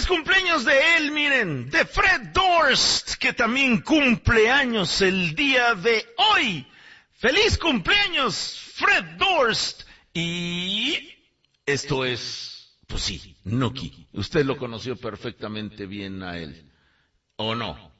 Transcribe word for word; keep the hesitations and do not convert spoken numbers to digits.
es cumpleaños de él, miren, de Fred Durst, que también cumple años el día de hoy. ¡Feliz cumpleaños, Fred Durst! Y esto es, pues sí, Nuki. Usted lo conoció perfectamente bien a él, ¿o no?